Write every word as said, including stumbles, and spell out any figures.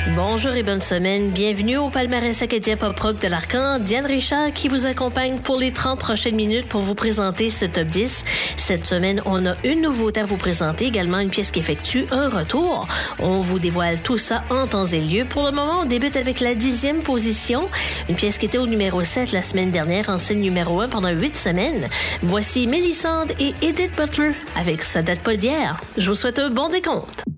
Bonjour et bonne semaine. Bienvenue au palmarès acadien pop-rock de l'Arcan. Diane Richard qui vous accompagne pour les trente prochaines minutes pour vous présenter ce top dix. Cette semaine, on a une nouveauté à vous présenter, également une pièce qui effectue un retour. On vous dévoile tout ça en temps et lieu. Pour le moment, on débute avec la dixième position. Une pièce qui était au numéro sept la semaine dernière, en scène numéro un pendant huit semaines. Voici Mélissande et Edith Butler avec Ça date pas d'hier. Je vous souhaite un bon décompte.